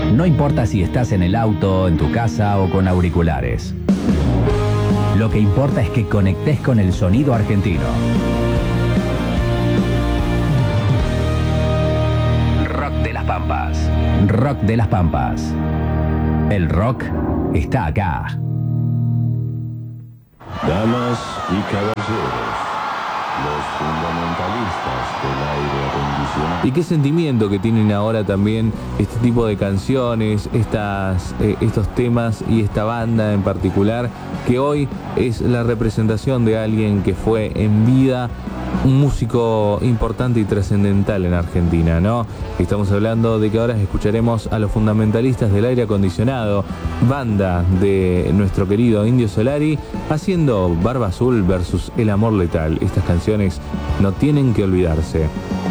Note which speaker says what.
Speaker 1: No importa si estás en el auto, en tu casa o con auriculares. Lo que importa es que conectes con el sonido argentino. Rock de las Pampas. Rock de las Pampas. El rock está acá.
Speaker 2: Damas y caballeros, los fundamentalistas del aire acondicionado.
Speaker 3: Y qué sentimiento que tienen ahora también este tipo de canciones, estos temas y esta banda en particular, que hoy es la representación de alguien que fue en vida un músico importante y trascendental en Argentina, ¿no? Estamos hablando de que ahora escucharemos a los fundamentalistas del aire acondicionado, banda de nuestro querido Indio Solari, haciendo Barba Azul versus El Amor Letal. Estas canciones no tienen que olvidarse.